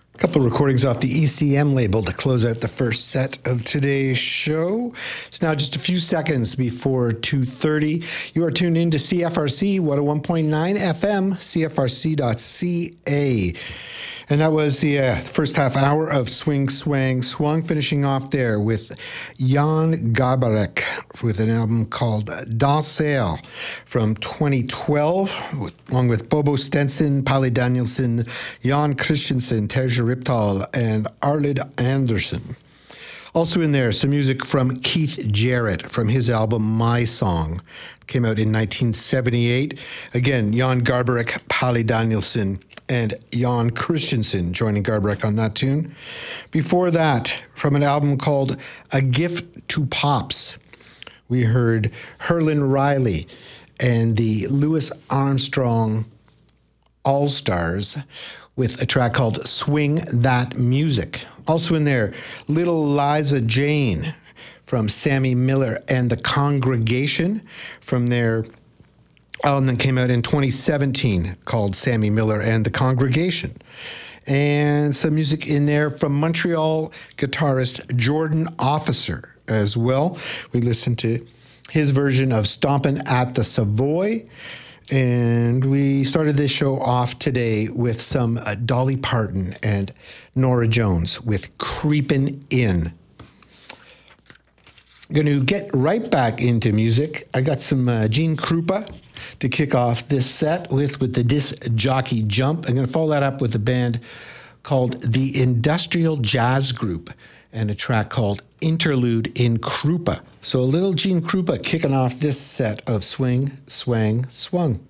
Couple recordings off the ECM label to close out the first set of today's show. It's now just a few seconds before 2:30. You are tuned in to CFRC 101.9 FM, CFRC.ca. And that was the first half hour of Swing, Swang, Swung, finishing off there with Jan Garbarek with an album called Danser from 2012, along with Bobo Stenson, Palle Danielsen, Jan Christensen, Terje Riptal, and Arlid Anderson. Also in there, some music from Keith Jarrett from his album My Song. Came out in 1978. Again, Jan Garbarek, Palle Danielsen, and Jan Christensen joining Garbarek on that tune. Before that, from an album called A Gift to Pops, we heard Herlin Riley and the Louis Armstrong All-Stars with a track called Swing That Music. Also in there, Little Liza Jane from Sammy Miller and the Congregation from their album that came out in 2017 called Sammy Miller and the Congregation. And some music in there from Montreal guitarist Jordan Officer as well. We listened to his version of Stompin' at the Savoy. And we started this show off today with some Dolly Parton and Norah Jones with Creepin' In. I'm going to get right back into music. I got some Gene Krupa to kick off this set with the Disc Jockey Jump. I'm going to follow that up with a band called the Industrial Jazz Group and a track called Interlude in Krupa. So a little Gene Krupa kicking off this set of Swing, Swang, Swung.